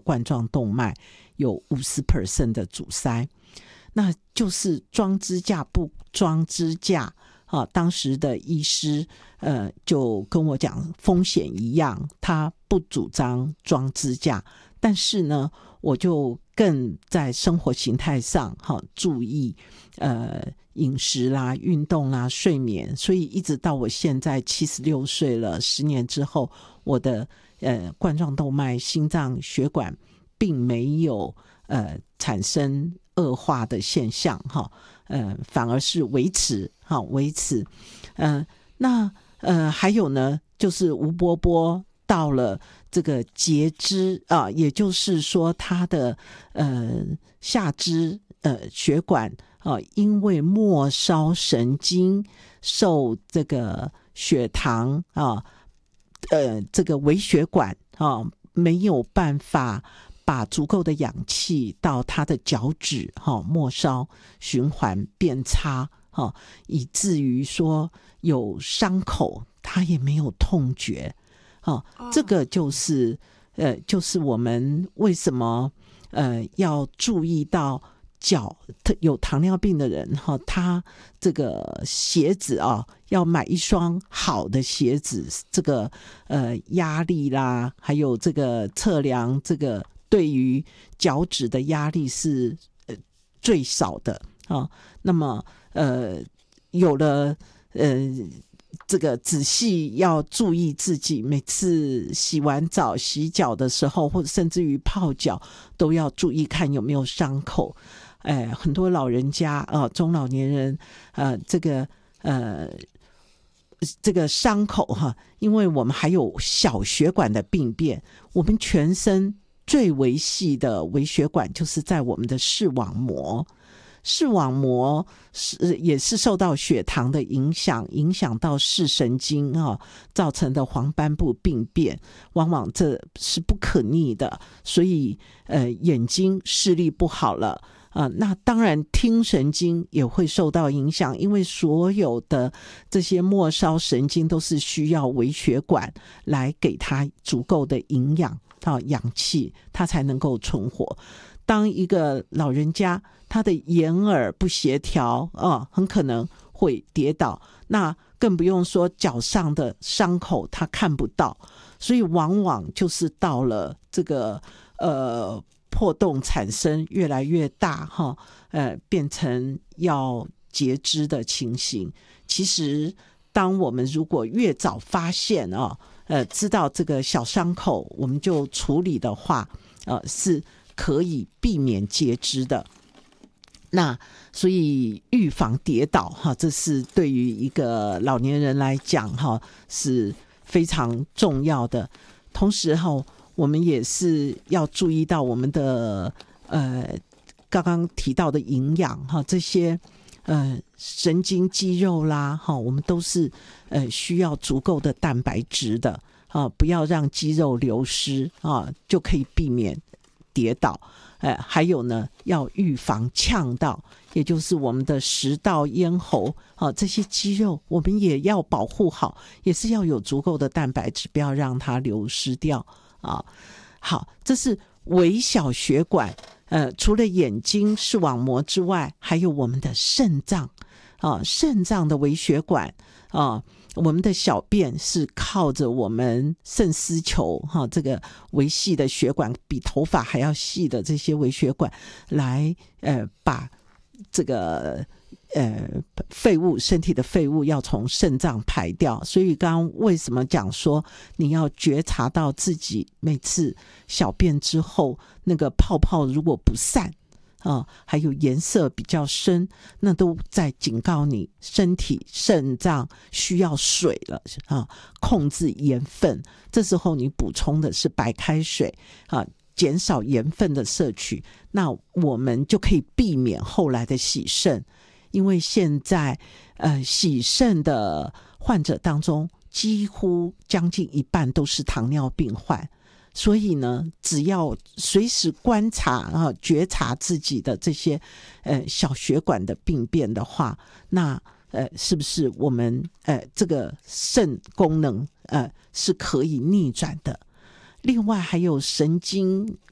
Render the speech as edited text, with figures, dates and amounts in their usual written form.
冠状动脉有 50% 的阻塞，那就是装支架不装支架当时的医师就跟我讲风险一样，他不主张装支架，但是呢我就更在生活形态上注意饮食啦、运动啦、睡眠，所以一直到我现在76岁了，10年之后，我的冠状动脉、心脏血管并没有产生恶化的现象反而是维持。那还有呢，就是吴伯伯到了这个截肢也就是说他的下肢血管因为末梢神经受这个血糖这个微血管没有办法把足够的氧气到他的脚趾末梢循环变差以至于说有伤口他也没有痛觉这个就是我们为什么要注意到脚有糖尿病的人他这个鞋子要买一双好的鞋子，这个压力啦，还有这个测量这个对于脚趾的压力是最少的那么有了这个仔细要注意自己，每次洗完澡洗脚的时候，或者甚至于泡脚都要注意看有没有伤口。很多老人家中老年人这个伤口因为我们还有小血管的病变，我们全身最维系的微血管就是在我们的视网膜，视网膜也是受到血糖的影响到视神经造成的黄斑部病变，往往这是不可逆的，所以眼睛视力不好了那当然听神经也会受到影响，因为所有的这些末梢神经都是需要微血管来给它足够的营养氧气，它才能够存活。当一个老人家他的眼耳不协调很可能会跌倒，那更不用说脚上的伤口他看不到，所以往往就是到了这个破洞产生越来越大变成要截肢的情形。其实当我们如果越早发现知道这个小伤口我们就处理的话是可以避免截肢的。那所以预防跌倒这是对于一个老年人来讲是非常重要的。同时我们也是要注意到我们的刚刚提到的营养这些神经肌肉啦我们都是需要足够的蛋白质的不要让肌肉流失就可以避免跌倒。还有呢要预防呛到，也就是我们的食道咽喉这些肌肉我们也要保护好，也是要有足够的蛋白质，不要让它流失掉好，这是微小血管除了眼睛视网膜之外，还有我们的肾脏肾脏的微血管我们的小便是靠着我们肾丝球这个微细的血管，比头发还要细的这些微血管来把这个废物，身体的废物要从肾脏排掉。所以刚刚为什么讲说你要觉察到自己每次小便之后那个泡泡如果不散还有颜色比较深，那都在警告你身体肾脏需要水了控制盐分。这时候你补充的是白开水减少盐分的摄取，那我们就可以避免后来的洗肾。因为现在洗肾的患者当中几乎将近一半都是糖尿病患，所以呢只要随时观察觉察自己的这些小血管的病变的话，那是不是我们这个肾功能是可以逆转的。另外还有神经